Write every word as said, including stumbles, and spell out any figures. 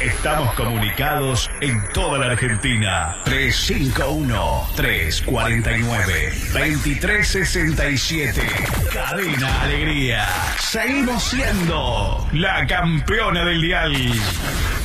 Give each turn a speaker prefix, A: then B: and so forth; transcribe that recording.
A: Estamos comunicados en toda la Argentina. tres cinco uno, tres cuatro nueve, dos tres seis siete. Cadena Alegría. Seguimos siendo la campeona del dial.